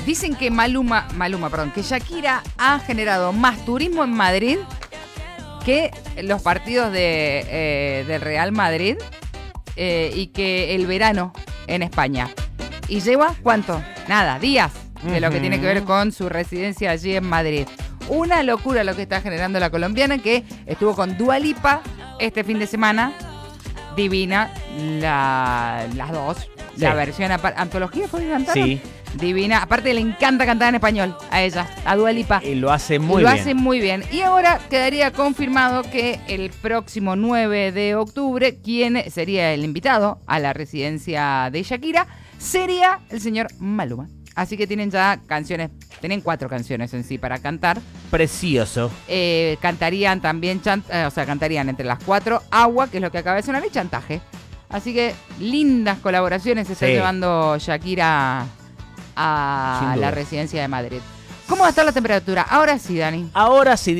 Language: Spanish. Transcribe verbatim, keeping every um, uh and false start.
Dicen que Maluma, Maluma, perdón, que Shakira ha generado más turismo en Madrid que los partidos de, eh, del Real Madrid eh, y que el verano en España. ¿Y lleva cuánto? Nada, días de uh-huh. lo que tiene que ver con su residencia allí en Madrid. Una locura lo que está generando la colombiana, que estuvo con Dua Lipa este fin de semana. Divina, la, las dos. Sí. La versión antología fue que cantaron. Sí. Divina. Aparte le encanta cantar en español a ella, a Dua Lipa. Y lo hace muy y lo bien. Lo hace muy bien. Y ahora quedaría confirmado que el próximo nueve de octubre, quien sería el invitado a la residencia de Shakira, sería el señor Maluma. Así que tienen ya canciones, tienen cuatro canciones en sí para cantar. Precioso. Eh, cantarían también, chant- eh, o sea, cantarían entre las cuatro Agua, que es lo que acaba de sonar, y Chantaje. Así que lindas colaboraciones se está sí. llevando Shakira a la residencia de Madrid. ¿Cómo va a estar la temperatura? Ahora sí, Dani. Ahora sí.